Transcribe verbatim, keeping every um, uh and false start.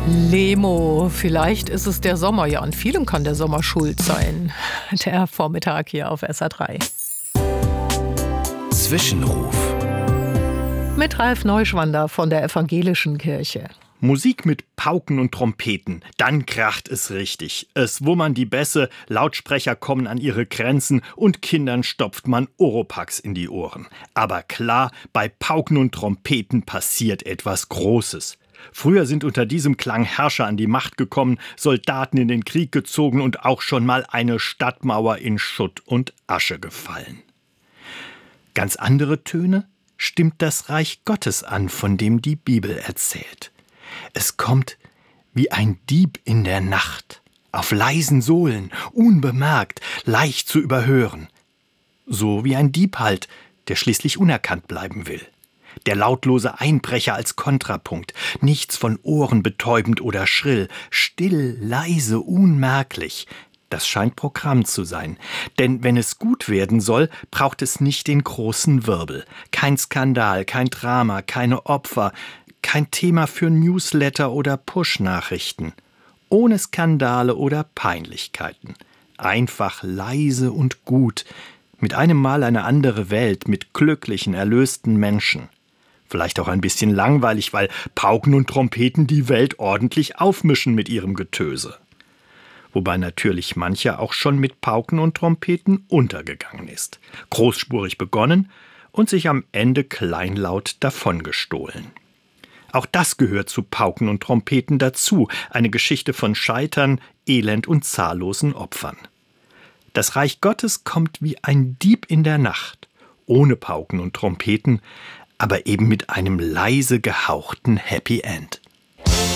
Lemo, vielleicht ist es der Sommer. Ja, an vielem kann der Sommer schuld sein. Der Vormittag hier auf S R drei. Zwischenruf. Mit Ralf Neuschwander von der Evangelischen Kirche. Musik mit Pauken und Trompeten, dann kracht es richtig. Es wummern die Bässe, Lautsprecher kommen an ihre Grenzen und Kindern stopft man Oropax in die Ohren. Aber klar, bei Pauken und Trompeten passiert etwas Großes. Früher sind unter diesem Klang Herrscher an die Macht gekommen, Soldaten in den Krieg gezogen und auch schon mal eine Stadtmauer in Schutt und Asche gefallen. Ganz andere Töne stimmt das Reich Gottes an, von dem die Bibel erzählt. Es kommt wie ein Dieb in der Nacht, auf leisen Sohlen, unbemerkt, leicht zu überhören. So wie ein Dieb halt, der schließlich unerkannt bleiben will. Der lautlose Einbrecher als Kontrapunkt, nichts von Ohren betäubend oder schrill, still, leise, unmerklich. Das scheint Programm zu sein. Denn wenn es gut werden soll, braucht es nicht den großen Wirbel. Kein Skandal, kein Drama, keine Opfer, kein Thema für Newsletter oder Push-Nachrichten. Ohne Skandale oder Peinlichkeiten. Einfach leise und gut. Mit einem Mal eine andere Welt, mit glücklichen, erlösten Menschen. Vielleicht auch ein bisschen langweilig, weil Pauken und Trompeten die Welt ordentlich aufmischen mit ihrem Getöse. Wobei natürlich mancher auch schon mit Pauken und Trompeten untergegangen ist. Großspurig begonnen und sich am Ende kleinlaut davongestohlen. Auch das gehört zu Pauken und Trompeten dazu, eine Geschichte von Scheitern, Elend und zahllosen Opfern. Das Reich Gottes kommt wie ein Dieb in der Nacht, ohne Pauken und Trompeten, aber eben mit einem leise gehauchten Happy End.